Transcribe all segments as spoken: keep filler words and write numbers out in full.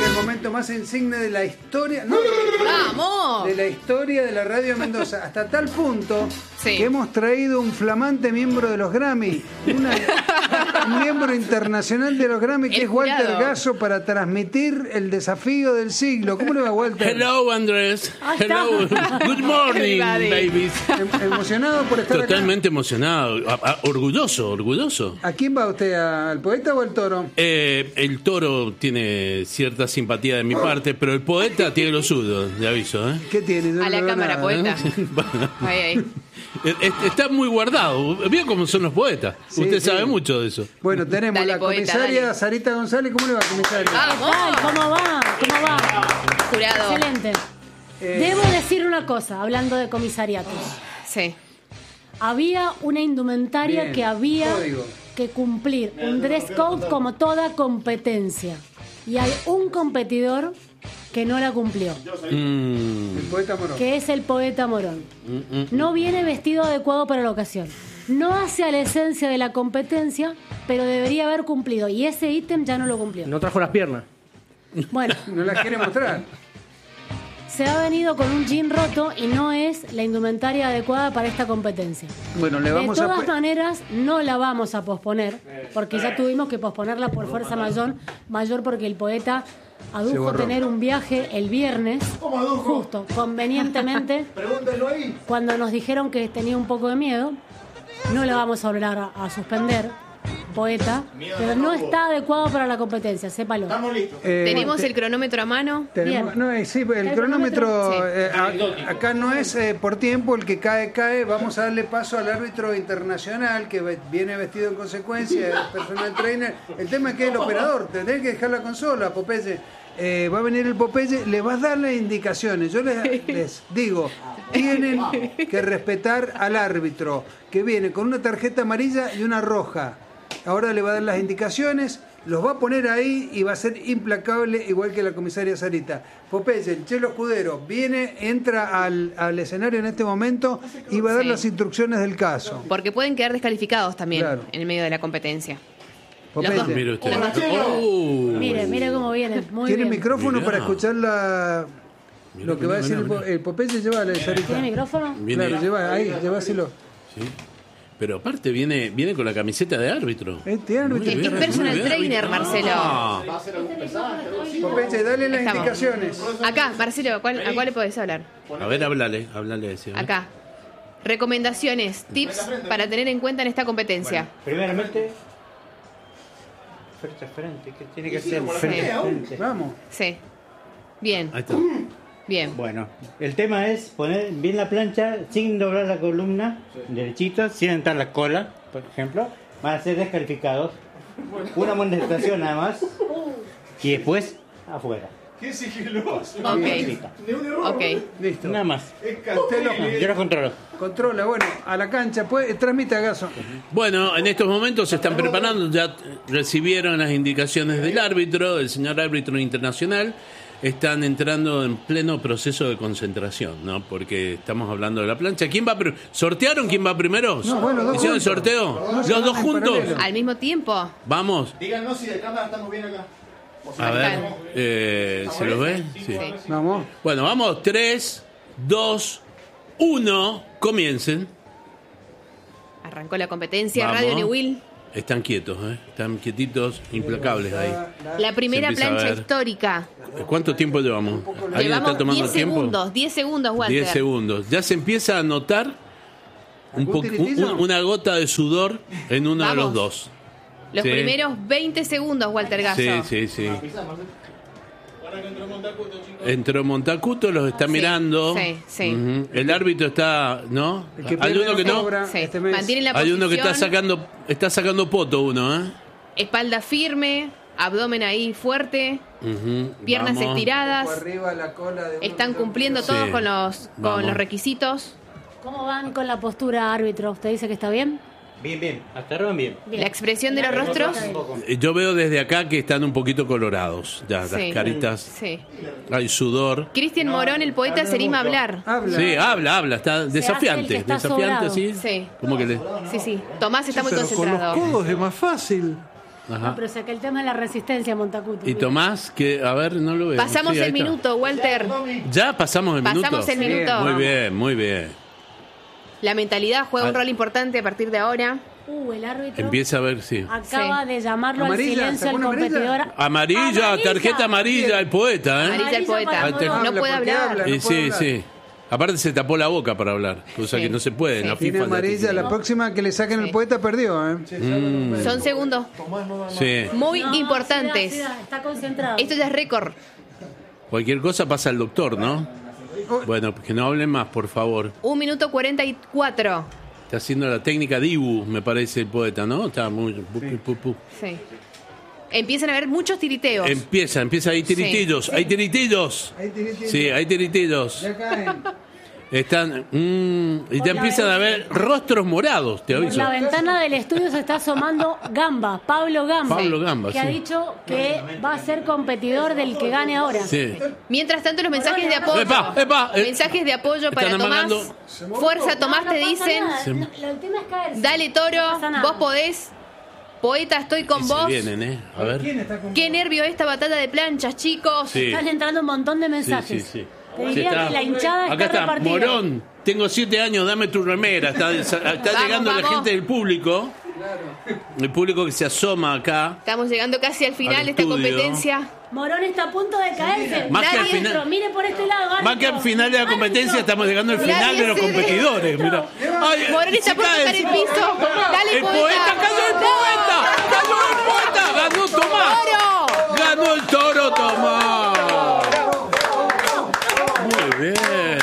el momento más insigne de la historia. No, ¡Vamos! de la historia de la radio Mendoza. Hasta tal punto Sí. que hemos traído un flamante miembro de los Grammy. Una, un miembro internacional de los Grammy, que El es Walter jurado. Gasso, para transmitir el desafío del siglo. ¿Cómo le va, Walter? Hello, Andrés. Ahí está. Hello. Good morning, Everybody. babies. Em- emocionado por estar Totalmente emocionado. A- a- orgulloso, orgulloso. acá. ¿A quién va usted? ¿Al poeta o al toro? Eh, el toro tiene cierta simpatía de mi parte, pero el poeta tiene lo suyo, le aviso. ¿eh? ¿Qué tiene? Yo A no la veo cámara, nada, poeta. Bueno, Ahí, ahí. eh, eh, está muy guardado. ¿Vio cómo son los poetas? Sí, Usted sí. sabe mucho de eso. Bueno, tenemos Dale, la poeta, comisaria dale. Sarita González. ¿Cómo le va, comisaria? ¡Vamos! Ay, ¿cómo va? ¿Cómo va? Jurado. Excelente. Eh, Debo decir una cosa, hablando de comisariatos. Sí. Había una indumentaria Bien, que había código. que cumplir un dress code como toda competencia. Y hay un competidor que no la cumplió, Mm, El poeta Morón. que es el poeta Morón. mm, mm. No viene vestido adecuado para la ocasión. No hace a la esencia de la competencia, pero debería haber cumplido. Y ese ítem ya no lo cumplió. No trajo las piernas. Bueno, No la quiere mostrar. se ha venido con un jean roto y no es la indumentaria adecuada para esta competencia. Bueno, le De vamos a... todas pe- maneras, no la vamos a posponer, porque ya tuvimos que posponerla por fuerza mayor, mayor porque el poeta Se adujo borró. tener un viaje el viernes, justo, convenientemente, cuando nos dijeron que tenía un poco de miedo. No la vamos a volver a, a suspender, poeta, pero no está adecuado para la competencia, sépalo. eh, ¿Tenemos te- el cronómetro a mano? tenemos- Bien. no, eh, sí, el ¿El cronómetro, cronómetro? eh, a- acá no es eh, por tiempo, el que cae, cae. Vamos a darle paso al árbitro internacional que ve- viene vestido en consecuencia, el personal trainer. El tema es que es el operador, tendré que dejar la consola, Popeye. Eh, va a venir el Popeye, le vas a dar las indicaciones. Yo les, les digo, tienen que respetar al árbitro, que viene con una tarjeta amarilla y una roja. Ahora le va a dar las indicaciones, los va a poner ahí y va a ser implacable, igual que la comisaria Sarita. Popeye, el Chelo Escudero, viene, entra al, al escenario en este momento y va a dar Sí. las instrucciones del caso. Porque pueden quedar descalificados también Claro. en el medio de la competencia. Popeye, Los dos. Mire usted. Los dos. Oh. Mire, mire cómo viene, muy ¿tiene bien. micrófono Mirá. para escuchar la, Mirá, lo que va a mirá, decir el, mirá, Po- el Popeye? Llévale, Sarita. ¿Tiene micrófono? Viene- Claro, lleva, ahí, llévaselo. Sí. Pero aparte viene, viene con la camiseta de árbitro. Este árbitro Muy Es bien, personal muy bien. trainer, Marcelo. Ah. Popeye, dale las Estamos. indicaciones. Acá, Marcelo, ¿a cuál, a cuál le podés hablar? A ver, háblale, háblale. ese, ¿eh? Acá. Recomendaciones, tips para tener en cuenta en esta competencia. Primeramente, frente a frente, que tiene que ser frente a frente. Vamos. Sí. Bien, Ahí está. bien. Bueno, el tema es poner bien la plancha sin doblar la columna, derechito, sin entrar la cola, por ejemplo. Van a ser descalificados. Una amonestación nada más. Y después, afuera. Qué sigiloso. Ok, Listo. ok. Listo. Nada más. Usted lo Yo lo controlo. controla. Bueno, a la cancha. Pues, transmite a Gaso. Bueno, en estos momentos se están preparando, ya recibieron las indicaciones del árbitro, del señor árbitro internacional. Están entrando en pleno proceso de concentración, ¿no? Porque estamos hablando de la plancha. ¿Quién va primero? ¿Sortearon quién va primero? No, bueno, dos ¿Hicieron el juntos. sorteo? No se ¿Los van dos en juntos? paralelo. Al mismo tiempo. Vamos. Díganos si de cámara estamos bien acá. A ver, eh, ¿se lo ve? Sí. Sí. Vamos. Bueno, vamos, tres, dos, uno, comiencen. Arrancó la competencia, Vamos. Radio Newell. Están quietos, ¿eh? Están quietitos, implacables ahí. La primera Se empieza a plancha ver. histórica. ¿Cuánto tiempo llevamos? ¿Alguien Llevamos está tomando diez tiempo? segundos, diez segundos, Walter. diez segundos. Ya se empieza a notar un ¿Algún po- tiritito? un- una gota de sudor en uno de Vamos. los dos. Los Sí. primeros veinte segundos, Walter Gasso. Sí, sí, sí. Entró Montacuto, los está Sí, mirando. sí, sí. Ujú. El árbitro está, ¿no? El que Hay pierde uno que no. cobra Sí. este mes. Mantienen la Hay posición. uno que está sacando, está sacando poto uno, ¿eh? Espalda firme, abdomen ahí fuerte, Ujú. piernas Vamos. estiradas. Un poco arriba la cola de uno Están que- cumpliendo Sí. todos con los con Vamos. los requisitos. ¿Cómo van con la postura, árbitro? ¿Usted dice que está bien? Bien, bien. Hasta ahora van bien. Bien. La expresión de los rostros. Eh, Yo veo desde acá que están un poquito colorados. Ya, Sí. las caritas. Sí. Hay sudor. Cristian Morón, el poeta, se anima a hablar. Habla. Sí, habla, habla, está hace el desafiante, que está desafiante, sobrado. sí. Sí. Como que le... Sí, sí. Tomás está muy Pero con los concentrado. codos es más fácil. Ajá. No, pero saca el tema de la resistencia, Montacuto. ¿Y Tomás? Que, a ver, no lo veo. Pasamos Sí, ahí el está. minuto, Walter. ¿Ya pasamos el minuto? Pasamos el minuto. Muy bien, muy bien. La mentalidad juega un Ah. rol importante a partir de ahora. Uh, el árbitro Empieza a ver, sí. acaba Sí. de llamarlo Amarilla, al silencio ¿sacó al una amarilla? competidor. Amarilla, tarjeta amarilla, el poeta, ¿eh? Amarilla al poeta. para Morón. No Habla puede porque hablar. habla. Y no puede sí, hablar. sí. Aparte se tapó la boca para hablar, cosa Sí. que no se puede. En la Sí. FIFA Tiene ya te amarilla, tiene. la próxima que le saquen Sí. el poeta perdió. ¿eh? Son segundos Sí. muy No, importantes. sí da, sí da, está concentrado. Esto ya es récord. Cualquier cosa pasa al doctor, ¿no? Bueno, que no hablen más, por favor. Un minuto cuarenta y cuatro. Está haciendo la técnica Dibu, me parece el poeta, ¿no? Está muy... pu, pu, pu, pu. Sí. Empiezan a haber muchos tiriteos. Empieza, empieza, hay tiritillos, hay tiritillos. Ahí tiene- tiene- Sí, hay tiritillos. Ya caen. Están... mm, y Por ya la empiezan a ven- ver rostros morados, te Por aviso. la ventana del estudio se está asomando Gamba, Pablo Gamba. Pablo Gamba, que ha sí. dicho que va a ser competidor del que gane ahora. Sí. Mientras tanto, los mensajes de apoyo. Epa, epa, eh. mensajes de apoyo para Están Tomás. amagando. Fuerza, Tomás, No, no te pasa dicen. nada. Se- No, lo- el tema es caerse. Dale, Toro, No pasa nada. vos podés. Poeta, estoy con Y se vos. vienen, ¿eh? A ver. ¿Quién está con Qué nervio esta batalla de planchas, chicos. Sí. Están entrando un montón de Sí, mensajes. sí, sí. Te Sí, diría está. que la hinchada está Acá está, repartida. Morón, tengo siete años, dame tu remera. Está, está Vamos, llegando la vamos. gente del público. El público que se asoma acá. Estamos llegando casi al final Al de esta estudio. competencia. Morón está a punto de caerse. Más que al Árbitro, final- mire por este lado. Más que al final de la competencia, estamos llegando al final Nadie de los se competidores. Mira. Ay, Morón está se por cae, tocar el se- piso. Dale, El poeta, cayó el poeta. Cayó el poeta. Ganó Tomás. ¡Toro! Ganó el toro Tomás. Muy bien.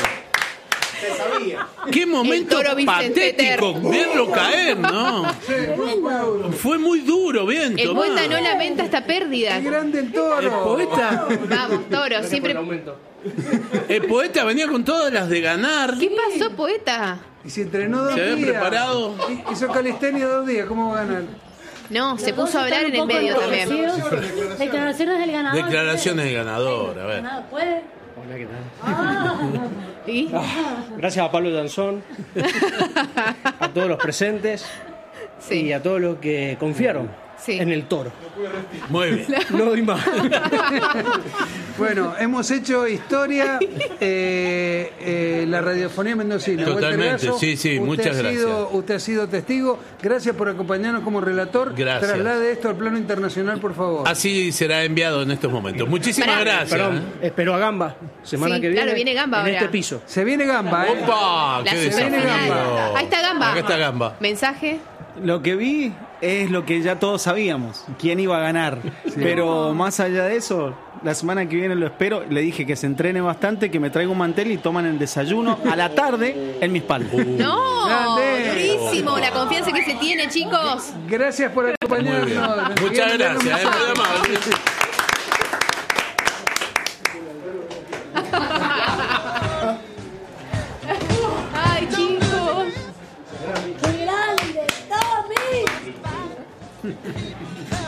Qué momento toro Vicente patético Eter. verlo caer, ¿no? Fue muy duro, bien, El Tomás. poeta no lamenta esta pérdida. Qué grande el El toro. poeta, Vamos, Toro, siempre. el poeta venía con todas las de ganar. ¿Qué pasó, poeta? Y se entrenó dos Se días. había preparado. Hi- Hizo calistenia dos días. ¿Cómo va a ganar? No, se Los dos puso a hablar están en un el poco medio también. enloquecidos. Declaraciones del ganador. Declaraciones de ganador, a ver. Nada, ¿puede? Hola, ¿qué tal? Ah, ¿Y? Gracias a Pablo Danzón, a todos los presentes y Sí. a todos los que confiaron Sí. en el toro. Muy bien. No doy más. Bueno, hemos hecho historia, eh, eh, la radiofonía mendocina. Totalmente, Walter Gasso, sí, sí, usted muchas ha sido- gracias. Usted ha sido testigo. Gracias por acompañarnos como relator. Gracias. Traslade esto al plano internacional, por favor. Así será enviado en estos momentos. Muchísimas Pará. gracias. Perdón, ¿eh? espero a Gamba, semana Sí, que viene, claro, viene Gamba en ahora. este piso. Se viene Gamba, ¿eh? ¡Opa! La ¡Qué superfinal. desafío! Ahí está Gamba. Acá está Gamba. Mensaje. Lo que vi es lo que ya todos sabíamos, quién iba a ganar. Pero más allá de eso, la semana que viene lo espero. Le dije que se entrene bastante, que me traiga un mantel y toman el desayuno a la tarde en mi espalda. No, Grande. durísimo. La confianza que se tiene, chicos. Gracias por acompañarnos. Muchas gracias, ¿eh? Muy amable.